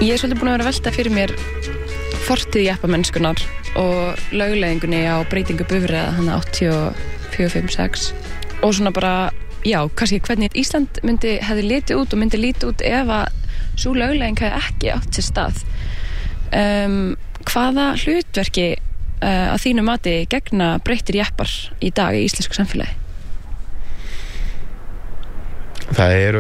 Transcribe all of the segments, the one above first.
Ég svolítið búin að vera að velta fyrir mér fortíð jeppamennskunar og lögleiðingunni á breytingu bifreiða hann 84-56 og svona bara, já, kannski hvernig Ísland hefði litið út og myndi lítið út ef að sú lögleiðing hefði ekki átt sér stað. Hvaða hlutverki að þínu mati gegna breyttir jeppar í dag í íslensku samfélagi? Það er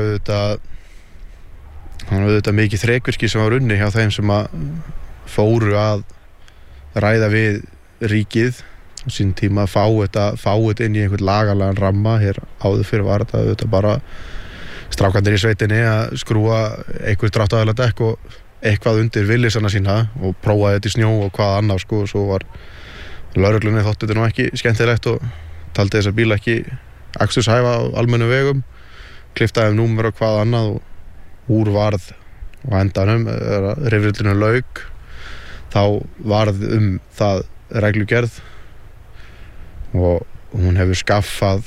auðvitað mikið þrekvirki sem var unni hjá þeim sem að fóru að ræða við ríkið á sín tíma að fá þetta inn í einhvern lagalegan ramma. Hér áður fyrir var þetta auðvitað bara strákarnir í sveitinni að skrúa einhver dráttavegla dekk og eitthvað undir villisana sína og prófa þetta í snjó og hvað annað sko. Svo var lögreglunni þótti þetta nú ekki skemmtilegt og taldi þessa bíla ekki aksturshæfa á almennum vegum, kliftaði númer og hvað annað og úr varð og endanum rifrildinu lauk. Þá varð það reglugerð og hún hefur skaffað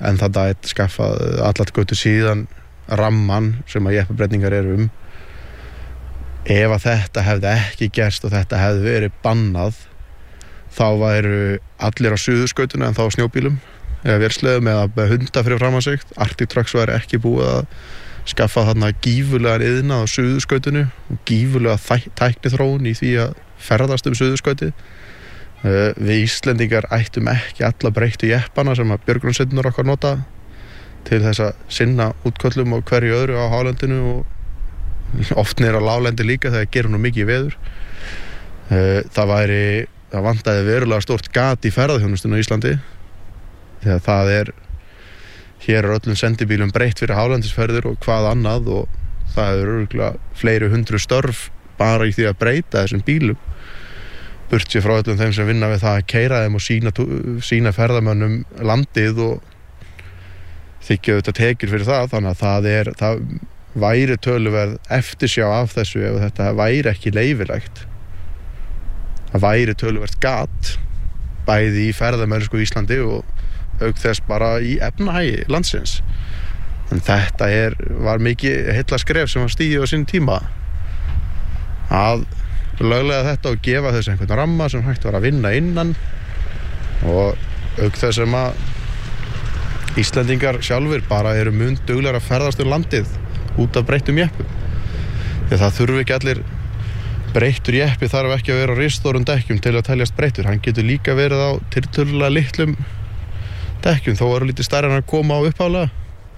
allat götu síðan ramman sem að jeppabreytingar eru Ef að þetta hefði ekki gerst og þetta hefði verið bannað, þá væru allir á suðurskautinu en þá á snjóbílum eða vélsleðum eða með hunda fyrir fram að sig. Arctic Trucks væri ekki búið að skaffa þarna gífurlegan iðnað á suðurskautinu og gífurlega tækniþróun í því að ferðast suðurskautið. Við Íslendingar ættum ekki alla breyttu jeppana sem að björgunarsveitirnar okkar nota til þess að sinna útköllum og hverju öðru á hálendinu og oft niður á láglendi líka þegar gerir nú mikið veður. Það vantaði verulega stórt gat í ferðaþjónustuna á Íslandi þegar hér öllum sendibílum breytt fyrir hálendisferðir og hvað annað og það örugglega fleiri hundruð störf bara í því að breyta þessum bílum. Burtséð frá öllum þeim sem vinna við það að keyra þeim og sína ferðamönnum landið og þykja auðvitað tekjur fyrir það, þannig að það væri töluverð eftirsjá af þessu ef þetta væri ekki leyfilegt. Það væri töluvert gat bæði í ferðamennsku í Íslandi og auk þess bara í efnahagi landsins. En þetta var mikið heillaskref sem var stigið á sinn tíma að löglega þetta og gefa þess einhvern ramma sem hægt var að vinna innan og auk þess sem að Íslendingar sjálfur bara eru mun duglegir að ferðast landið út af breyttum jeppum. Þegar það þurfi ekki allir breyttur jeppi þarf ekki að vera á risastórum dekkjum til að teljast breyttur. Hann getur líka verið á tiltölulega litlum dekkjum þó eru lítið stærri en að koma á upphálega.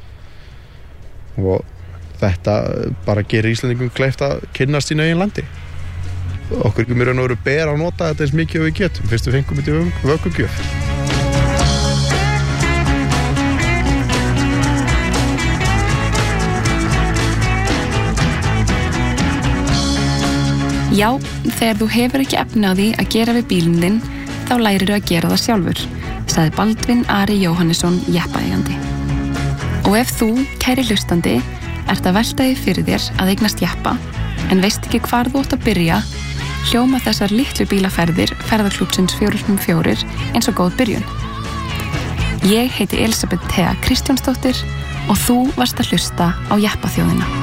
Og þetta bara gerir Íslendingum kleift að kynnast sínu eigin landi. Okkur ekki mér að ber að nota þetta eins mikið og við getum fyrst við fengum þetta í vöggugjöf. Já, þegar þú hefur ekki efni á því að gera við bílinn þinn, þá lærirðu að gera það sjálfur, sagði Baldvin Ari Jóhannesson jeppaeigandi. Og ef þú, kæri hlustandi, ert að velta því fyrir þér að eignast jeppa, en veist ekki hvar þú átt að byrja, hljóma þessar litlu bílaferðir ferðaklúbbsins 4x4 eins og góð byrjun. Ég heiti Elisabeth Thea Kristjánsdóttir og þú varst að hlusta á Jeppaþjóðina.